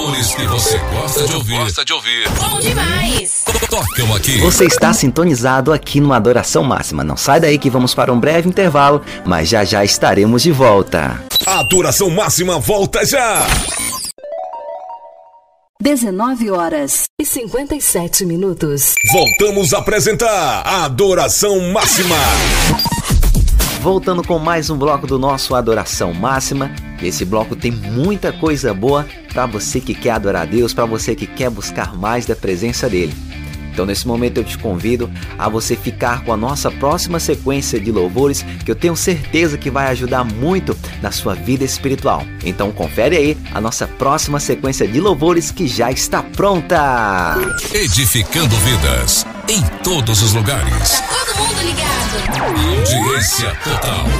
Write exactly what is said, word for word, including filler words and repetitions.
louvores que você gosta de ouvir. Gosta de ouvir. Bom demais. Tocam aqui. Você está sintonizado aqui no Adoração Máxima. Não sai daí que vamos para um breve intervalo, mas já já estaremos de volta. Adoração Máxima volta já. dezenove horas e cinquenta e sete minutos. Voltamos a apresentar a Adoração Máxima. Voltando com mais um bloco do nosso Adoração Máxima. Esse bloco tem muita coisa boa para você que quer adorar a Deus, para você que quer buscar mais da presença dele. Então nesse momento eu te convido a você ficar com a nossa próxima sequência de louvores, que eu tenho certeza que vai ajudar muito na sua vida espiritual. Então confere aí a nossa próxima sequência de louvores que já está pronta. Edificando vidas em todos os lugares. Tá todo mundo ligado. Audiência total.